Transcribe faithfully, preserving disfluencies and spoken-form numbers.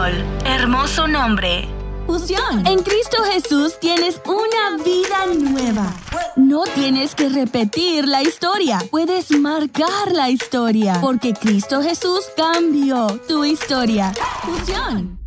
español. Hermoso nombre. Fusión. En Cristo Jesús tienes una vida nueva. No tienes que repetir la historia. Puedes marcar la historia. Porque Cristo Jesús cambió tu historia. Fusión.